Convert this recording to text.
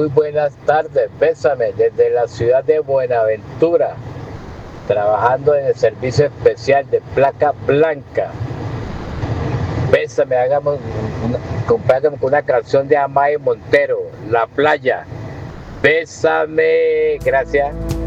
Muy buenas tardes, bésame, desde la ciudad de Buenaventura, trabajando en el servicio especial de placa blanca. Bésame, compártame con una canción de Amai Montero, La Playa. Bésame, gracias.